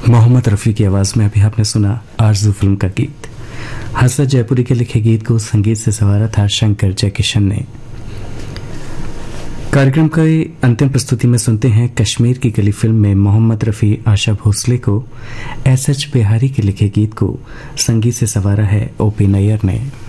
मोहम्मद रफ़ी की आवाज़ में अभी आपने सुना आरज़ू फिल्म का गीत। हसरत जयपुरी के लिखे गीत को संगीत से संवारा था शंकर जयकिशन ने। कार्यक्रम की अंतिम प्रस्तुति में सुनते हैं कश्मीर की गली फिल्म में मोहम्मद रफ़ी आशा भोसले को एस एच बिहारी के लिखे गीत को संगीत से संवारा है ओपी नैयर ने।